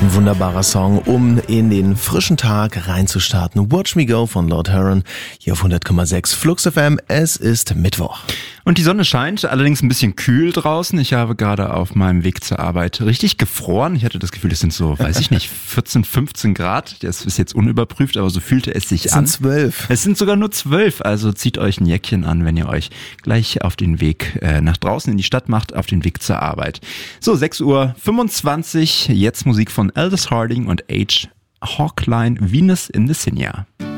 Ein wunderbarer Song, um in den frischen Tag reinzustarten. Watch Me Go von Lord Huron, hier auf 100,6 Flux FM. Es ist Mittwoch. Und die Sonne scheint, allerdings ein bisschen kühl draußen. Ich habe gerade auf meinem Weg zur Arbeit richtig gefroren. Ich hatte das Gefühl, es sind so, 14, 15 Grad. Das ist jetzt unüberprüft, aber so fühlte es sich an. Es sind 12. Es sind sogar nur 12, also zieht euch ein Jäckchen an, wenn ihr euch gleich auf den Weg nach draußen in die Stadt macht, auf den Weg zur Arbeit. So, 6:25 Uhr, jetzt Musik von Aldous Harding und H. Hawkline, Venus in the Sinja.